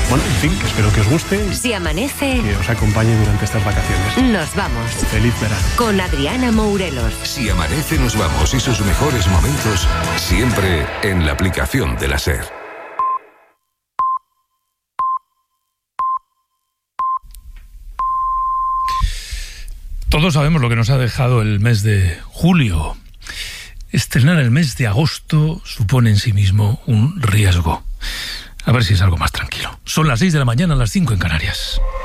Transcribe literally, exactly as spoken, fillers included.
Bueno, en fin, que espero que os guste. Si amanece, Que os acompañe durante estas vacaciones. nos vamos. Feliz verano. Con Adriana Mourelos. Si amanece, nos vamos, y sus mejores momentos siempre en la aplicación de la SER. Todos sabemos lo que nos ha dejado el mes de julio. Estrenar el mes de agosto supone en sí mismo un riesgo. A ver si es algo más tranquilo. Son las seis de la mañana, las cinco en Canarias.